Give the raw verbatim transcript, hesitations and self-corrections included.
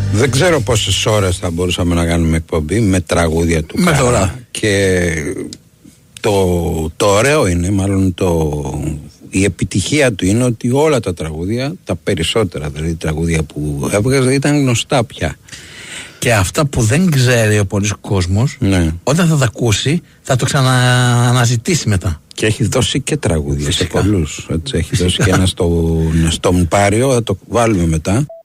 Δεν ξέρω πόσες ώρες θα μπορούσαμε να κάνουμε εκπομπή με τραγούδια του με Κάρα. Και το, το ωραίο είναι, μάλλον το, η επιτυχία του είναι ότι όλα τα τραγούδια, τα περισσότερα δηλαδή τραγούδια που έβγαζε ήταν γνωστά πια. Και αυτά που δεν ξέρει ο πολλής κόσμος, ναι. όταν θα τα ακούσει θα το ξανααναζητήσει μετά. Και έχει δώσει και τραγούδια. Φυσικά. Σε πολλούς. Έτσι, έχει Φυσικά. δώσει και ένα στο, στο Μπάριο, θα το βάλουμε μετά.